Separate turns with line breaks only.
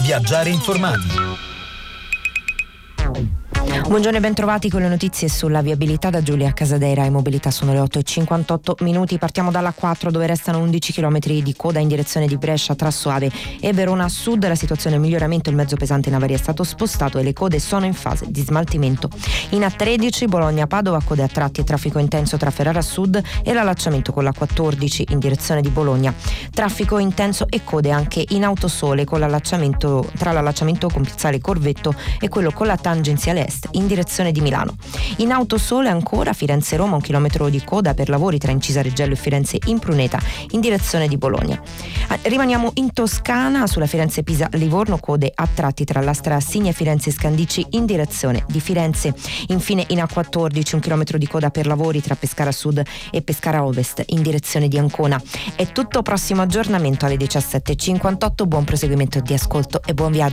Viaggiare informati.
Buongiorno e bentrovati con le notizie sulla viabilità da Giulia Casadeira e Mobilità. Sono le 8:58. Partiamo dalla 4 dove restano 11 km di coda in direzione di Brescia tra Soave e Verona Sud. La situazione è in miglioramento, il mezzo pesante in avaria è stato spostato e le code sono in fase di smaltimento. In A13 Bologna-Padova, code a tratti e traffico intenso tra Ferrara Sud e l'allacciamento con la 14 in direzione di Bologna. Traffico intenso e code anche in Autosole con l'allacciamento con Piazzale Corvetto e quello con la tangenziale est in direzione di Milano. In Autosole ancora Firenze-Roma, 1 chilometro di coda per lavori tra Incisa Reggello e Firenze Impruneta in direzione di Bologna. Rimaniamo in Toscana, sulla Firenze-Pisa-Livorno, code a tratti tra Lastra Assigna e Firenze Scandicci in direzione di Firenze. Infine in A14 1 chilometro di coda per lavori tra Pescara Sud e Pescara Ovest in direzione di Ancona. È tutto, prossimo aggiornamento alle 17:58. Buon proseguimento di ascolto e buon viaggio.